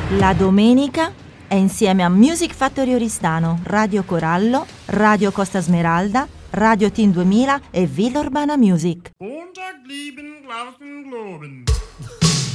La domenica è insieme a Music Factory Oristano, Radio Corallo, Radio Costa Smeralda, Radio Team 2000 e Villa Urbana Music. Montag lieben, glauben, globen.